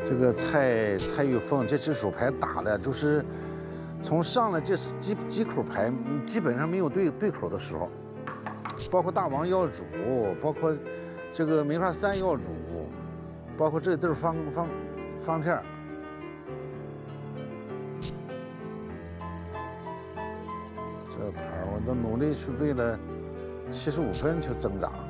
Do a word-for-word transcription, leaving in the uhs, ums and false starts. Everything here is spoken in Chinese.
这个蔡蔡玉凤这只手牌打的，就是从上来这几几口牌基本上没有对对口的时候，包括大王要主，包括这个梅花三要主，包括这都是方方方片。这牌我都努力去为了七十五分去挣扎。